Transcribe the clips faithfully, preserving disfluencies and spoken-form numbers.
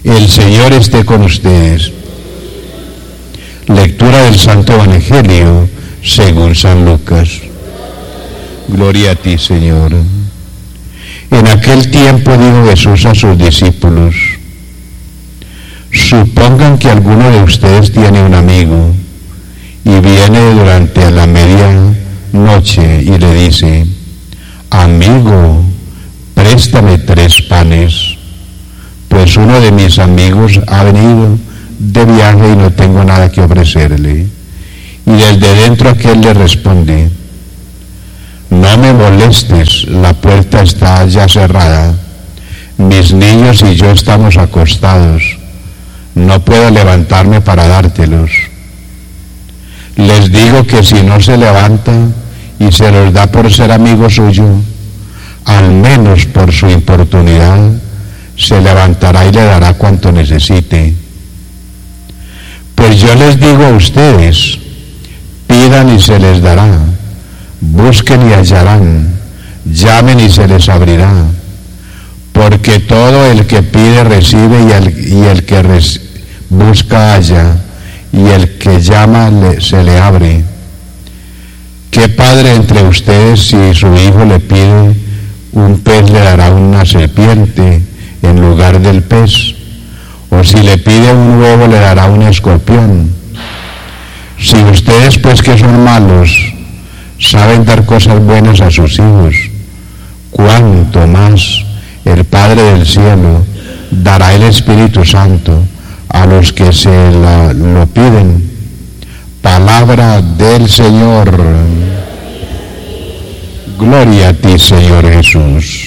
El Señor esté con ustedes. Lectura del Santo Evangelio según San Lucas. Gloria a ti, Señor. En aquel tiempo dijo Jesús a sus discípulos: supongan que alguno de ustedes tiene un amigo y viene durante la medianoche y le dice: amigo, préstame tres panes, pues uno de mis amigos ha venido de viaje y no tengo nada que ofrecerle. Y desde dentro aquel le responde: no me molestes, la puerta está ya cerrada, mis niños y yo estamos acostados, no puedo levantarme para dártelos. Les digo que si no se levanta y se los da por ser amigo suyo, al menos por su importunidad, se levantará y le dará cuanto necesite. Pues yo les digo a ustedes: pidan y se les dará, busquen y hallarán, llamen y se les abrirá, porque todo el que pide recibe, y el, y el que res, busca halla, y el que llama le, se le abre. ¿Qué padre entre ustedes, si su hijo le pide un pez, le dará una serpiente en lugar del pez? O si le pide un huevo, le dará un escorpión. Si ustedes, pues que son malos, saben dar cosas buenas a sus hijos, cuánto más el Padre del cielo dará el Espíritu Santo a los que se la, lo piden. Palabra del Señor. Gloria a ti, Señor Jesús.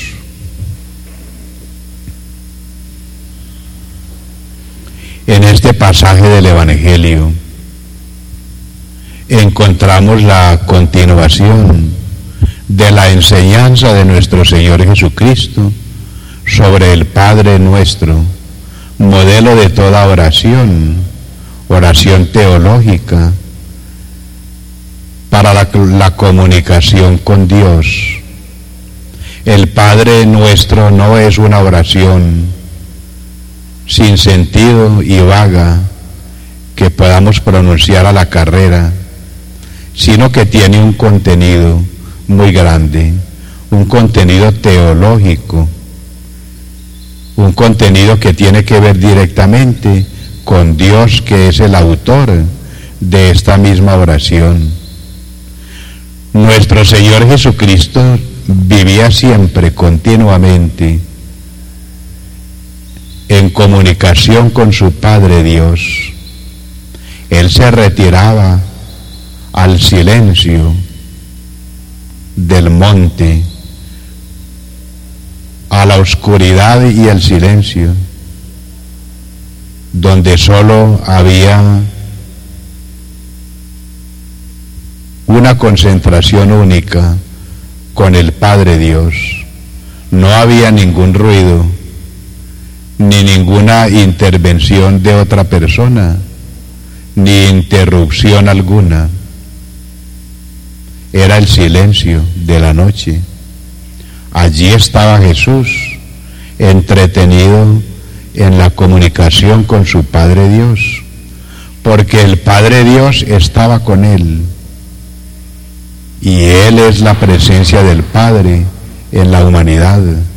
En este pasaje del Evangelio encontramos la continuación de la enseñanza de nuestro Señor Jesucristo sobre el Padre Nuestro, modelo de toda oración, oración teológica para la, la comunicación con Dios. El Padre Nuestro no es una oración sin sentido y vaga que podamos pronunciar a la carrera, sino que tiene un contenido muy grande, un contenido teológico, un contenido que tiene que ver directamente con Dios, que es el autor de esta misma oración. Nuestro Señor Jesucristo vivía siempre, continuamente, en comunicación con su Padre Dios. Él se retiraba al silencio del monte, a la oscuridad y el silencio, donde solo había una concentración única con el Padre Dios. No había ningún ruido, ni ninguna intervención de otra persona, ni interrupción alguna. Era el silencio de la noche. Allí estaba Jesús, entretenido en la comunicación con su Padre Dios, porque el Padre Dios estaba con él, y él es la presencia del Padre en la humanidad.